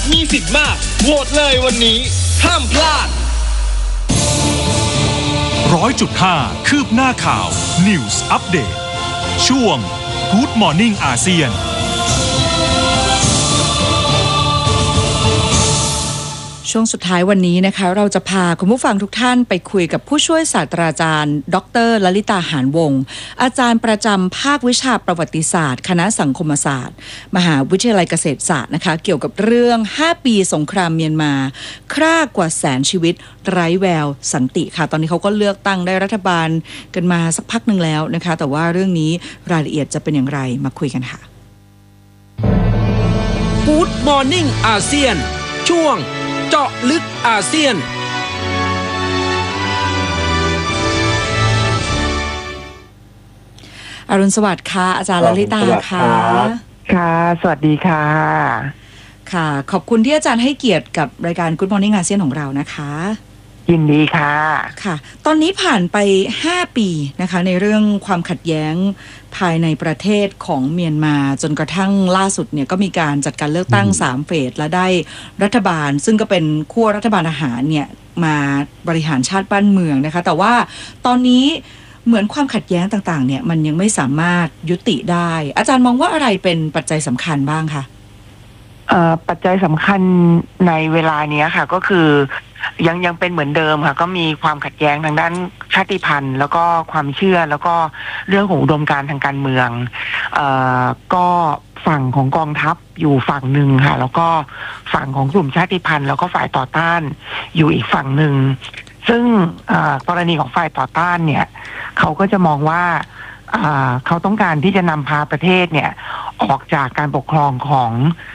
มีสิทธิ์มากโหวตเลยวันนี้ห้ามพลาด 100.5 คืบหน้าข่าว News Update ช่วง Good Morning อาเซียนช่วงสุดท้ายวันนี้นะคะเราจะพาคุณผู้ฟังทุกท่านไปคุยกับผู้ช่วยศาสตราจารย์ดร.ลลิตาหานวงศ์อาจารย์ประจำภาควิชาประวัติศาสตร์คณะสังคมศาสตร์มหาวิทยาลัยเกษตรศาสตร์นะคะเกี่ยวกับเรื่อง5ปีสงครามเมียนมาฆ่ากว่า100,000ชีวิตไร้แววสันติค่ะตอนนี้เขาก็เลือกตั้งได้รัฐบาลกันมาสักพักหนึ่งแล้วนะคะแต่ว่าเรื่องนี้รายละเอียดจะเป็นอย่างไรมาคุยกันค่ะ Good Morning อาเซียนช่วงเจาะลึกอาเซียนอรุณสวัสดิ์ค่ะอาจารย์ลลิตาค่ะค่ะสวัสดีค่ะค่ะขอบคุณที่อาจารย์ให้เกียรติกับรายการ Good Morning อาเซียนของเรานะคะยินดีค่ะค่ะตอนนี้ผ่านไป5ปีนะคะในเรื่องความขัดแย้งภายในประเทศของเมียนมาจนกระทั่งล่าสุดเนี่ยก็มีการจัดการเลือกตั้ง3เฟสและได้รัฐบาลซึ่งก็เป็นขั้วรัฐบาลทหารเนี่ยมาบริหารชาติบ้านเมืองนะคะแต่ว่าตอนนี้เหมือนความขัดแย้งต่างๆเนี่ยมันยังไม่สามารถยุติได้อาจารย์มองว่าอะไรเป็นปัจจัยสำคัญบ้างคะปัจจัยสำคัญในเวลานี้ค่ะก็คือยังเป็นเหมือนเดิมค่ะก็มีความขัดแย้งทางด้านชาติพันธุ์แล้วก็ความเชื่อแล้วก็เรื่องของอุดมการณ์ทางการเมืองก็ฝั่งของกองทัพอยู่ฝั่งหนึ่งค่ะแล้วก็ฝั่งของกลุ่มชาติพันธุ์แล้วก็ฝ่ายต่อต้านอยู่อีกฝั่งหนึ่งซึ่งกรณีของฝ่ายต่อต้านเนี่ยเขาก็จะมองว่าเขาต้องการที่จะนำพาประเทศเนี่ยออกจากการปกครองของ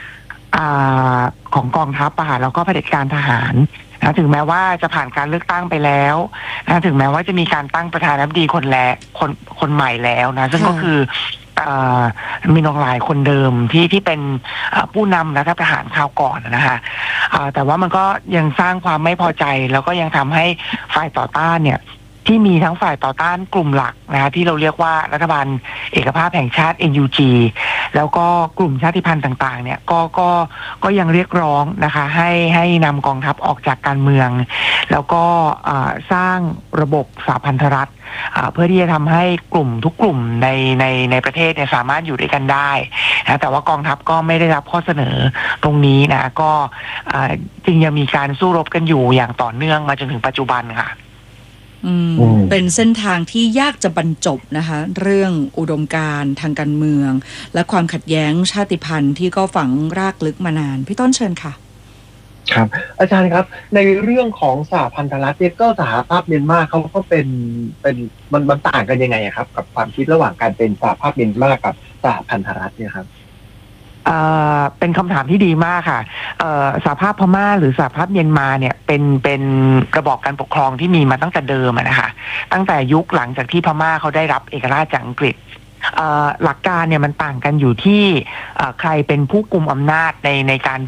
กองทัพแล้วก็เผด็จการทหารนะถึงแม้ว่าจะผ่านการเลือกตั้งไปแล้วนะถึงแม้ว่าจะมีการตั้งประธานาธิบดีคนใหม่แล้วนะซึ่งก็คือมินอองหลายคนเดิมที่เป็นผู้นำรัฐประหารคราวก่อนนะคะแต่ว่ามันก็ยังสร้างความไม่พอใจแล้วก็ยังทำให้ฝ่ายต่อต้านเนี่ยที่มีทั้งฝ่ายต่อต้านกลุ่มหลักนะคะที่เราเรียกว่ารัฐบาลเอกภาพแห่งชาติ NUG แล้วก็กลุ่มชาติพันธุ์ต่างๆเนี่ยก็ยังเรียกร้องนะคะให้นำกองทัพออกจากการเมืองแล้วก็สร้างระบบสหพันธรัฐเพื่อที่จะทำให้กลุ่มทุกกลุ่มในประเทศเนี่ยสามารถอยู่ด้วยกันได้นะแต่ว่ากองทัพก็ไม่ได้รับข้อเสนอตรงนี้นะก็จึงยังมีการสู้รบกันอยู่อย่างต่อเนื่องมาจนถึงปัจจุบันค่ะเป็นเส้นทางที่ยากจะบรรจบนะคะเรื่องอุดมการณ์ทางการเมืองและความขัดแย้งชาติพันธุ์ที่ก็ฝังรากลึกมานานพี่ต้นเชิญค่ะครับอาจารย์ครับในเรื่องของสหพันธรัฐเนี่ยก็สหภาพเมียนมาเขาก็เป็นมันต่างกันยังไงครับกับความคิดระหว่างการเป็นสหภาพเมียนมากับสหพันธรัฐเนี่ยครับเป็นคำถามที่ดีมากค่ะสหภาพพม่าหรือสหภาพเมียนมาเนี่ยเป็นระบอบการปกครองที่มีมาตั้งแต่เดิมนะคะตั้งแต่ยุคหลังจากที่พม่าเขาได้รับเอกราชจากอังกฤษหลักการเนี่ยมันต่างกันอยู่ที่ใครเป็นผู้กุมอำนาจในการ